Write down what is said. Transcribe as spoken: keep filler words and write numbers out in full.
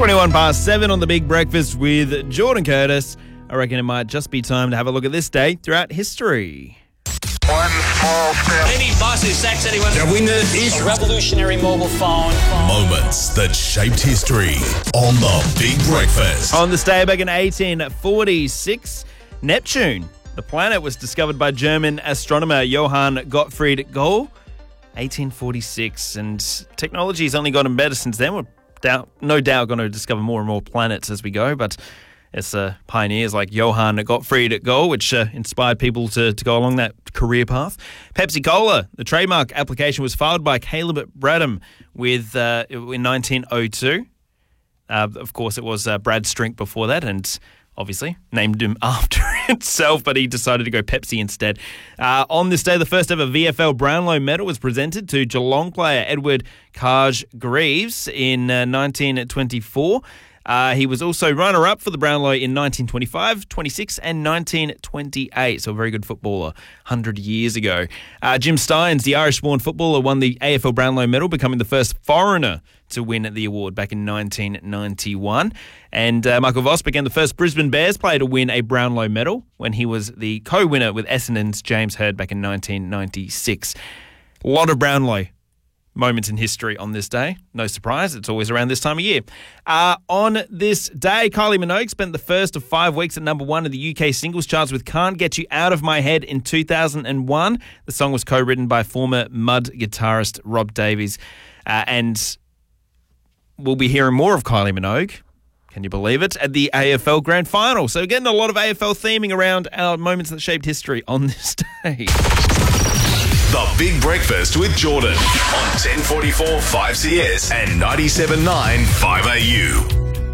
twenty-one past seven on the Big Breakfast with Jordan Curtis. I reckon it might just be time to have a look at this day throughout history. One small step. Any boss who sacks anyone. The winner is A revolutionary mobile phone. Moments that shaped history on the Big Breakfast. On this day back in eighteen forty-six, Neptune, the planet, was discovered by German astronomer Johann Gottfried Galle. eighteen forty-six, and technology has only gotten better since then. We're doubt, no doubt going to discover more and more planets as we go, but it's uh, pioneers like Johann Gottfried Galle, which uh, inspired people to, to go along that career path. Pepsi Cola, the trademark application was filed by Caleb Bradham with uh, in nineteen oh two. Uh, of course, it was uh, Brad Strink before that, and obviously named him after itself, but he decided to go Pepsi instead. Uh, on this day, the first ever V F L Brownlow medal was presented to Geelong player Edward Kaj Greaves in uh, nineteen twenty-four. Uh, he was also runner-up for the Brownlow in nineteen twenty-five, twenty-six and nineteen twenty-eight, so a very good footballer one hundred years ago. Uh, Jim Stynes, the Irish-born footballer, won the A F L Brownlow medal, becoming the first foreigner to win the award back in nineteen ninety-one. And uh, Michael Voss became the first Brisbane Bears player to win a Brownlow medal when he was the co-winner with Essendon's James Hird back in nineteen ninety-six. A lot of Brownlow moments in history on this day. No surprise, it's always around this time of year. Uh, on this day, Kylie Minogue spent the first of five weeks at number one in the U K singles charts with Can't Get You Out of My Head in two thousand one. The song was co-written by former Mud guitarist Rob Davies. Uh, and we'll be hearing more of Kylie Minogue, can you believe it, at the A F L Grand Final. So getting a lot of A F L theming around our moments that shaped history on this day. The Big Breakfast with Jordan on ten forty-four five C S and ninety-seven point nine five A U.